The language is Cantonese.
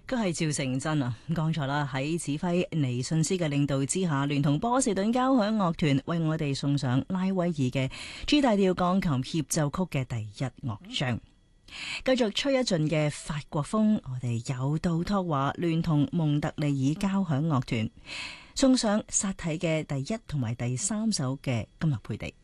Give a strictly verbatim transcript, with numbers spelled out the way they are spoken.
佢係趙成真啊！剛才啦喺指揮尼遜斯嘅領導之下，聯同波士頓交響樂團為我哋送上拉威爾嘅 G 大調鋼琴協奏曲嘅第一樂章。繼續吹一陣嘅法國風，我哋有杜托華聯同蒙特利爾交響樂團送上薩提嘅第一同埋第三首嘅金樂配地。